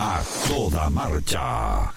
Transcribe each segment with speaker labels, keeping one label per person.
Speaker 1: A toda marcha.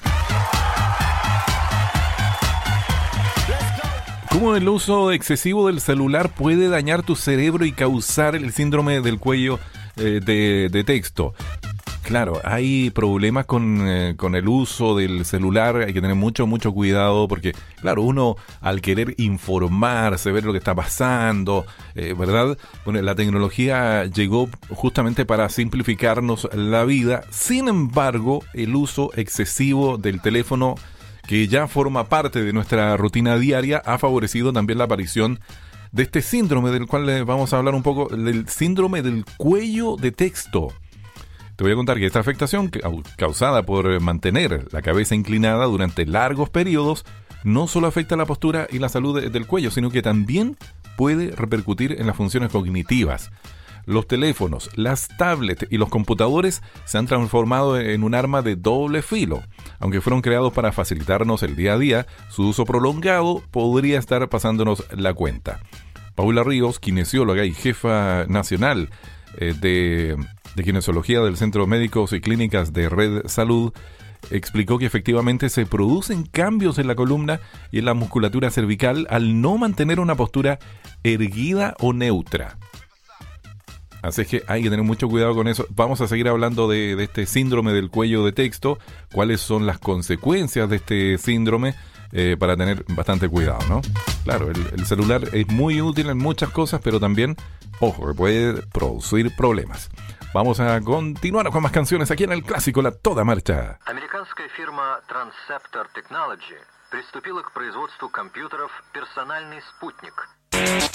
Speaker 2: ¿Cómo el uso excesivo del celular puede dañar tu cerebro y causar el síndrome del cuello de texto? Claro, hay problemas con el uso del celular, hay que tener mucho cuidado porque, claro, uno al querer informarse, ver lo que está pasando, ¿verdad? Bueno, la tecnología llegó justamente para simplificarnos la vida. Sin embargo, el uso excesivo del teléfono, que ya forma parte de nuestra rutina diaria, ha favorecido también la aparición de este síndrome del cual vamos a hablar un poco, del síndrome del cuello de texto. Te voy a contar que esta afectación, causada por mantener la cabeza inclinada durante largos periodos, no solo afecta la postura y la salud del cuello, sino que también puede repercutir en las funciones cognitivas. Los teléfonos, las tablets y los computadores se han transformado en un arma de doble filo. Aunque fueron creados para facilitarnos el día a día, su uso prolongado podría estar pasándonos la cuenta. Paula Ríos, kinesióloga y jefa nacional de kinesiología del Centro Médicos y Clínicas de Red Salud, explicó que efectivamente se producen cambios en la columna y en la musculatura cervical al no mantener una postura erguida o neutra. Así es que hay que tener mucho cuidado con eso. Vamos a seguir hablando de este síndrome del cuello de texto, cuáles son las consecuencias de este síndrome, para tener bastante cuidado, ¿no? Claro, el celular es muy útil en muchas cosas, pero también, ojo, que puede producir problemas. Vamos a continuar con más canciones aquí en el Clásico La Toda Marcha.
Speaker 3: Американская фирма Transceptor Technology приступила к производству компьютеров «Персональный спутник».